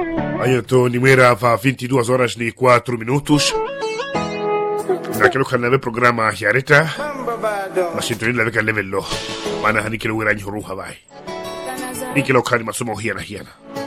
Aiuto Nimera fa 22 horas e 4 minutos. Naquilo que nave programa Jareta. Mas sintonia leve que level lo. Mana hani kilo wira nyuru Hawaii. Nikilo kani masomo hiana.